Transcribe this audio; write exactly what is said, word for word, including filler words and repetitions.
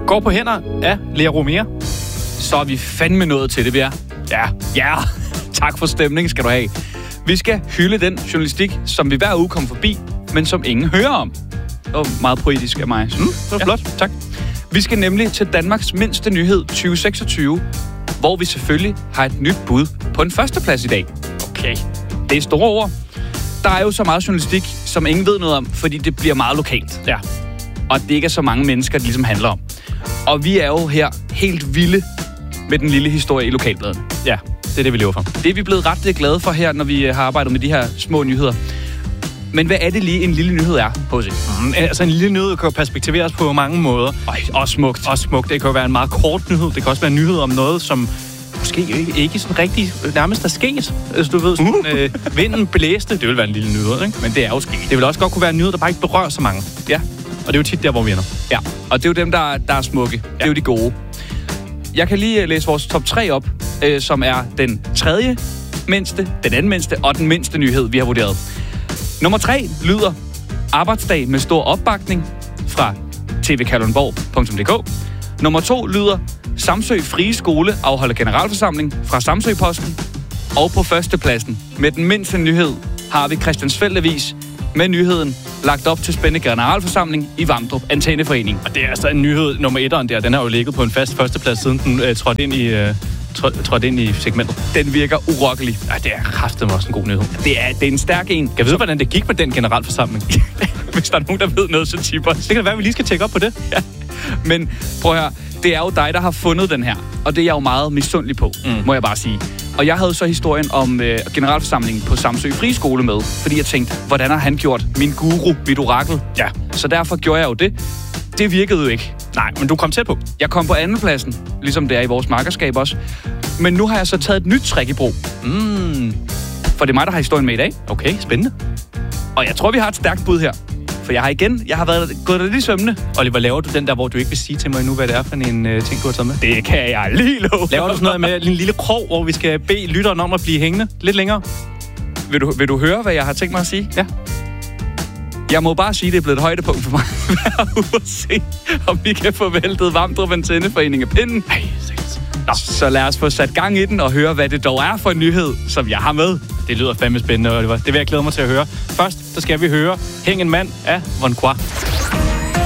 Går på hænder af Lea Romea. Så er vi fandme nået til det, vi er. Ja, ja. Tak for stemningen skal du have. Vi skal hylde den journalistik, som vi hver uge kommer forbi, men som ingen hører om. Det var meget poetisk af mig. Mm, det var ja, flot. Tak. Vi skal nemlig til Danmarks mindste nyhed tyve seksogtyve, hvor vi selvfølgelig har et nyt bud på en førsteplads i dag. Okay. Det er store ord. Der er jo så meget journalistik, som ingen ved noget om, fordi det bliver meget lokalt. Ja. Og det ikke er så mange mennesker, det ligesom handler om. Og vi er jo her helt vilde med den lille historie i lokalbladene. Ja, det er det, vi lever for. Det er vi blevet ret glade for her, når vi har arbejdet med de her små nyheder. Men hvad er det lige, en lille nyhed er, H C? Mm, altså, en lille nyhed kan jo perspektiveres på mange måder. Ej, og smukt. Og smukt. Det kan jo være en meget kort nyhed. Det kan også være en nyhed om noget, som måske ikke, ikke sådan rigtig nærmest er sket. Altså, du ved, sådan, uh. øh, vinden blæste. Det vil være en lille nyhed, ikke? Men det er jo sket. Det vil også godt kunne være en nyhed, der bare ikke berører så mange. Ja. Og det er jo tit der, hvor vi ender. Ja, og det er jo dem, der, der er smukke. Ja. Det er jo de gode. Jeg kan lige læse vores top tre op, øh, som er den tredje mindste, den anden mindste og den mindste nyhed, vi har vurderet. Nummer tre lyder arbejdsdag med stor opbakning fra t v kalundborg punktum d k. Nummer to lyder Samsø Frie Skole afholder generalforsamling fra Samsø-posten. Og på førstepladsen med den mindste nyhed har vi Christiansfeld Avis med nyheden lagt op til spændende generalforsamling i Vamdrup Antenneforening. Og det er altså en nyhed nummer etteren der. Den har jo ligget på en fast førsteplads, siden den øh, trådte ind i... Øh trådt ind i segmentet. Den virker urokkelig. Ej, det er kraftedeme også en god nyhed. Det er, det er en stærk en. Kan jeg vide, hvordan det gik med den generalforsamling? Hvis der er nogen, der ved noget, så tipper. Det kan det være, at vi lige skal tjekke op på det. Ja. Men prøv at høre, det er jo dig, der har fundet den her. Og det er jeg jo meget misundelig på, mm. må jeg bare sige. Og jeg havde så historien om øh, generalforsamlingen på Samsø Frie Skole med. Fordi jeg tænkte, hvordan har han gjort min guru, mit orakel? Ja. Så derfor gjorde jeg jo det. Det virkede jo ikke. Nej, men du kom tæt på. Jeg kom på andenpladsen, ligesom det er i vores makkerskab også. Men nu har jeg så taget et nyt trick i brug. Mm. For det er mig, der har historien med i dag. Okay, spændende. Og jeg tror, vi har et stærkt bud her. For jeg har igen, jeg har været gået lidt i sømne. Oliver, laver du den der, hvor du ikke vil sige til mig nu, hvad det er for en uh, ting, du har taget med? Det kan jeg lige love. Laver du sådan noget med en lille krog, hvor vi skal bede lytteren om at blive hængende lidt længere? Vil du, vil du høre, hvad jeg har tænkt mig at sige? Ja. Jeg må bare sige, at det er blevet et højdepunkt for mig hver uge at se, om vi kan få væltet Vamdrup Antenneforening af pinden. Ej, sikkert. Nå, så lad os få sat gang i den og høre, hvad det dog er for en nyhed, som jeg har med. Det lyder fandme spændende, Oliver. Det vil jeg glæde mig til at høre. Først, så skal vi høre Hæng en mand af Von Qua.